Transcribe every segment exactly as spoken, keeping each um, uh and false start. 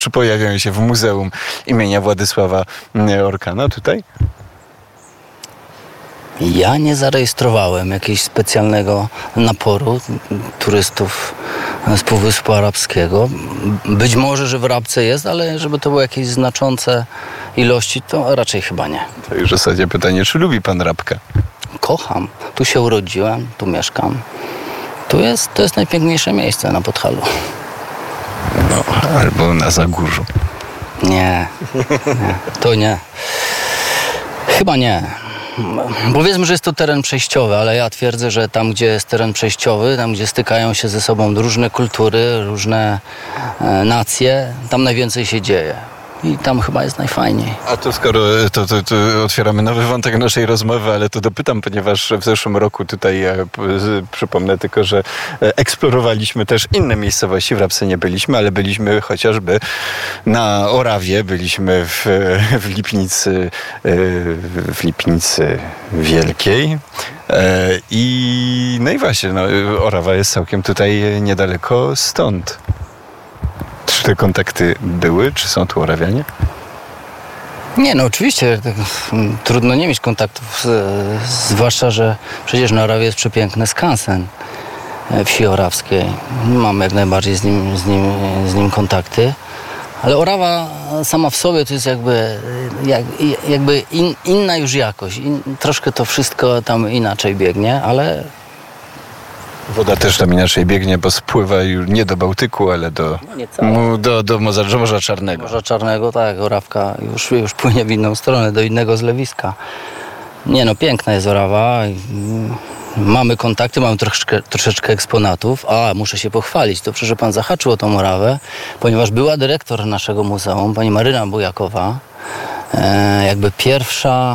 Czy pojawiają się w Muzeum imienia Władysława Orkana tutaj? Ja nie zarejestrowałem jakiegoś specjalnego naporu turystów z Półwyspu Arabskiego. Być może, że w Rabce jest, ale żeby to były jakieś znaczące ilości, to raczej chyba nie. To już w zasadzie pytanie, czy lubi pan Rabkę? Kocham. Tu się urodziłem, tu mieszkam. Tu jest, to jest najpiękniejsze miejsce na Podhalu. No, albo na Zagórzu. Nie, nie, to nie. Chyba nie. Powiedzmy, że jest to teren przejściowy, ale ja twierdzę, że tam, gdzie jest teren przejściowy, tam, gdzie stykają się ze sobą różne kultury, różne e, nacje, tam najwięcej się dzieje. I tam chyba jest najfajniej. A to skoro to, to, to otwieramy nowy wątek naszej rozmowy, ale to dopytam, ponieważ w zeszłym roku tutaj, ja przypomnę tylko, że eksplorowaliśmy też inne miejscowości. W Rabce nie byliśmy, ale byliśmy chociażby na Orawie, byliśmy w, w Lipnicy, w Lipnicy Wielkiej. I no i właśnie, no, Orawa jest całkiem tutaj niedaleko stąd. Czy te kontakty były? Czy są tu Orawianie? Nie, no oczywiście. Tak, trudno nie mieć kontaktów, z, zwłaszcza, że przecież na Orawie jest przepiękny skansen wsi orawskiej. Mamy jak najbardziej z nim, z nim, z nim kontakty. Ale Orawa sama w sobie to jest jakby, jak, jakby in, inna już jakość. In, troszkę to wszystko tam inaczej biegnie, ale... Woda też tam inaczej biegnie, bo spływa już nie do Bałtyku, ale do, no do, do Morza, Morza Czarnego. Morza Czarnego, tak. Orawka już, już płynie w inną stronę, do innego zlewiska. Nie no, piękna jest Orawa. Mamy kontakty, mamy troszeczkę, troszeczkę eksponatów. A, muszę się pochwalić. Dobrze, że pan zahaczył o tą Orawę, ponieważ była dyrektor naszego muzeum, pani Maryna Bujakowa. E, jakby pierwsza...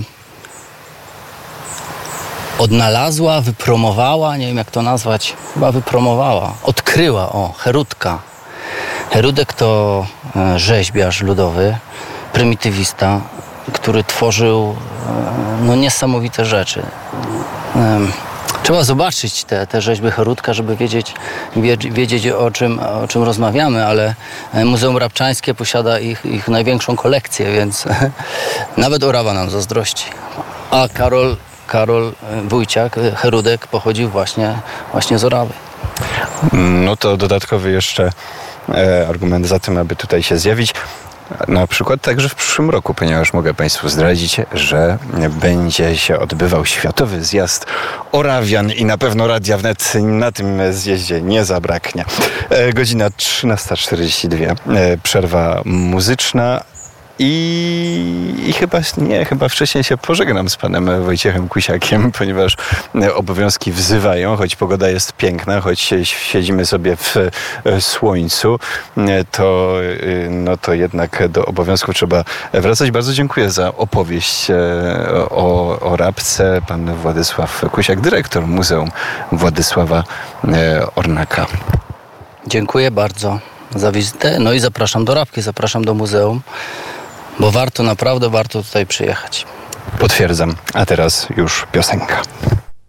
odnalazła, wypromowała, nie wiem jak to nazwać, chyba wypromowała, odkryła, o, Herudka. Herudek to e, rzeźbiarz ludowy, prymitywista, który tworzył e, no, niesamowite rzeczy. E, trzeba zobaczyć te, te rzeźby Herudka, żeby wiedzieć, wie, wiedzieć o, czym, o czym rozmawiamy, ale Muzeum Rabczańskie posiada ich, ich największą kolekcję, więc nawet Orawa nam zazdrości. A Karol Karol Wójciak, Herudek, pochodził właśnie, właśnie z Orawy. No to dodatkowy jeszcze e, argument za tym, aby tutaj się zjawić. Na przykład także w przyszłym roku, ponieważ mogę państwu zdradzić, że będzie się odbywał Światowy Zjazd Orawian i na pewno Radia Wnet na tym zjeździe nie zabraknie. E, godzina trzynasta czterdzieści dwa, e, przerwa muzyczna. I, I chyba nie, chyba wcześniej się pożegnam z panem Wojciechem Kusiakiem, ponieważ obowiązki wzywają, choć pogoda jest piękna, choć siedzimy sobie w słońcu, to, no to jednak do obowiązku trzeba wracać. Bardzo dziękuję za opowieść o, o Rabce. Pan Władysław Kusiak, dyrektor Muzeum Władysława Ornaka. Dziękuję bardzo za wizytę. No i zapraszam do Rabki, zapraszam do muzeum. Bo warto, naprawdę warto tutaj przyjechać. Potwierdzam. A teraz już piosenka.